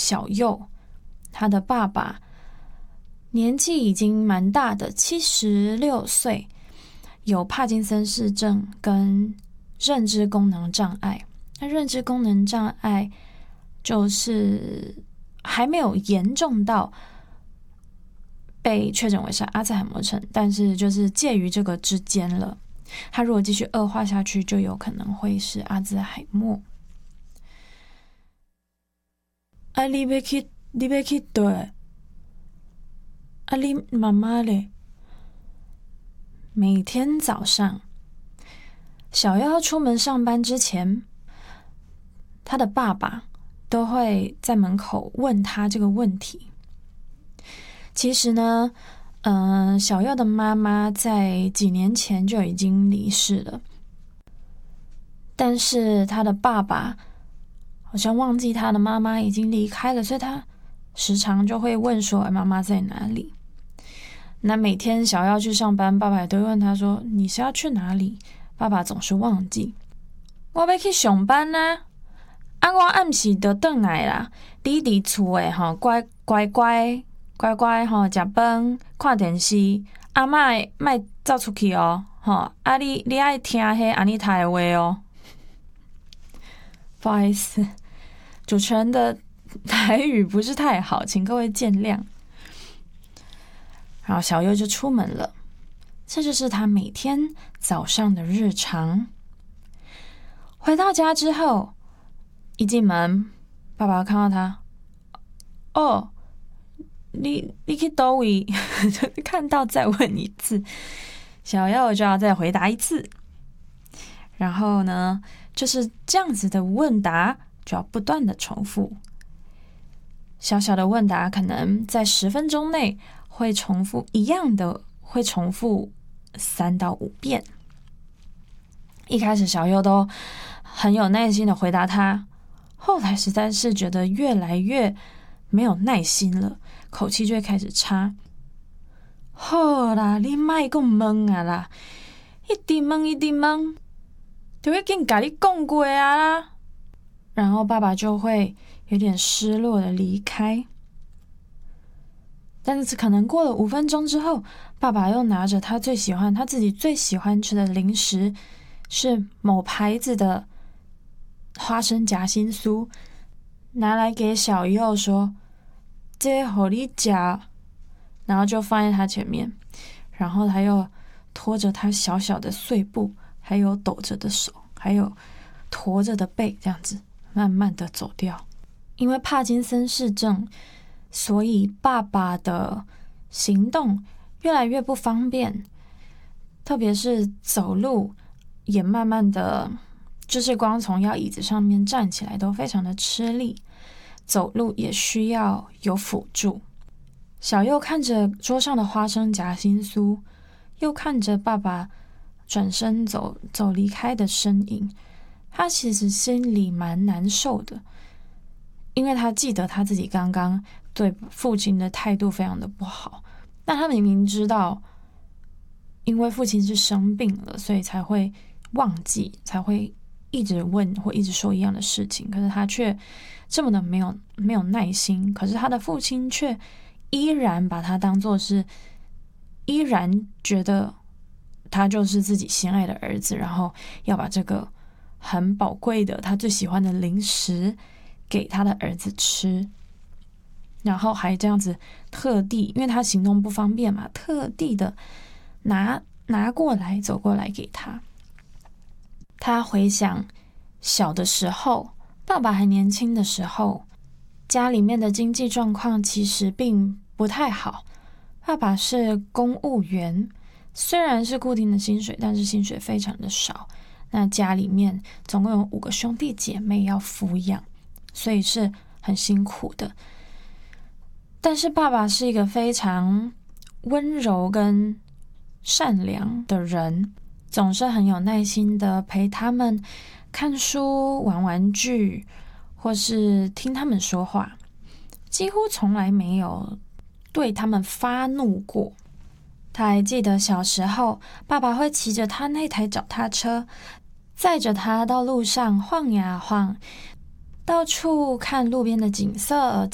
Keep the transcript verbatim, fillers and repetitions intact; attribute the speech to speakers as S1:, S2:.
S1: 小佑，他的爸爸年纪已经蛮大的，七十六岁，有帕金森氏症跟认知功能障碍。那认知功能障碍就是还没有严重到被确诊为是阿兹海默症，但是就是介于这个之间了。他如果继续恶化下去，就有可能会是阿兹海默。啊，你要去，你要去对？啊，你妈妈嘞？每天早上，小佑要出门上班之前，他的爸爸都会在门口问他这个问题。其实呢，嗯、呃，小佑的妈妈在几年前就已经离世了，但是他的爸爸好像忘记他的妈妈已经离开了，所以他时常就会问说：“妈妈在哪里？”那每天小佑去上班，爸爸也都会问他说：“你是要去哪里？”爸爸总是忘记。我要去上班啊！啊，我暗时就回来啦。你伫厝诶吼，乖乖乖乖乖吼，食饭看电视，啊莫莫走出去哦，吼！啊你你爱听迄安妮塔的话哦。不好意思，主持人的台语不是太好，请各位见谅。然后小佑就出门了，这就是他每天早上的日常。回到家之后，一进门，爸爸看到他，哦，你你去哪里？看到再问一次，小佑就要再回答一次。然后呢，就是这样子的问答，就要不断的重复。小小的问答，可能在十分钟内会重复一样的，会重复三到五遍。一开始小佑都很有耐心的回答他，后来实在是觉得越来越没有耐心了，口气就会开始差。好啦，你莫再问啊啦，一直问一直问，就已经跟你讲过啊啦。然后爸爸就会有点失落的离开。但是可能过了五分钟之后，爸爸又拿着他最喜欢、他自己最喜欢吃的零食，是某牌子的花生夹心酥，拿来给小佑说：“这给你吃。”然后就放在他前面，然后他又拖着他小小的碎步，还有抖着的手，还有驼着的背，这样子慢慢的走掉。因为帕金森氏症，所以爸爸的行动越来越不方便，特别是走路也慢慢的，就是光从要椅子上面站起来都非常的吃力，走路也需要有辅助。小佑看着桌上的花生夹心酥，又看着爸爸转身走走离开的身影，他其实心里蛮难受的，因为他记得他自己刚刚对父亲的态度非常的不好，但他明明知道因为父亲是生病了，所以才会忘记，才会一直问或一直说一样的事情，可是他却这么的没有没有耐心，可是他的父亲却依然把他当作是，依然觉得他就是自己心爱的儿子，然后要把这个很宝贵的他最喜欢的零食给他的儿子吃，然后还这样子特地，因为他行动不方便嘛，特地的拿拿过来走过来给他。他回想小的时候，爸爸还年轻的时候，家里面的经济状况其实并不太好。爸爸是公务员，虽然是固定的薪水，但是薪水非常的少。那家里面总共有五个兄弟姐妹要抚养，所以是很辛苦的。但是爸爸是一个非常温柔跟善良的人，总是很有耐心的陪他们看书、玩玩具，或是听他们说话，几乎从来没有对他们发怒过。他还记得小时候，爸爸会骑着他那台脚踏车，载着他到路上晃呀晃，到处看路边的景色，